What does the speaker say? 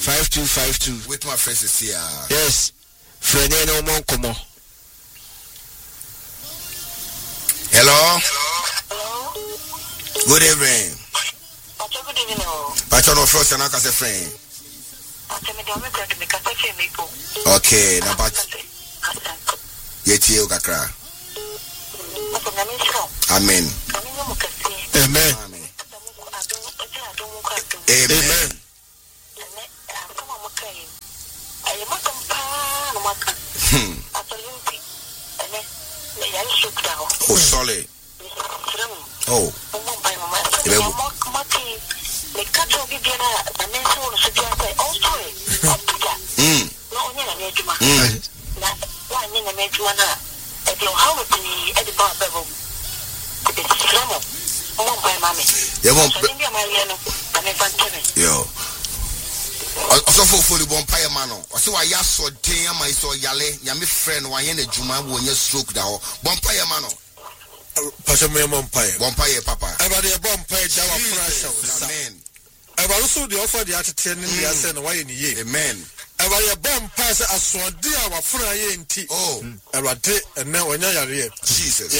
5252. With my friends is here. Yes. Friend no more come. Hello. Hello. Good evening. Good evening. Pacho no first and I can say friend. Okay, now but yeti o kakra. Amen. Amen. Amen. Oh, solid. Oh. Yo. Also for fully bonfire mano. So I saw damn I saw yale, yami friend, why in a juma when you stroke down. Bonfire mano. Pashamaya bonfire. Bonfire papa. Everybody a bonfire jawa fresh. Amen. I also the offer the attitude in the ascent why in ye. Amen. Everybody a bonfire as one dear our friend. Oh. Everybody and now when you're here. Jesus.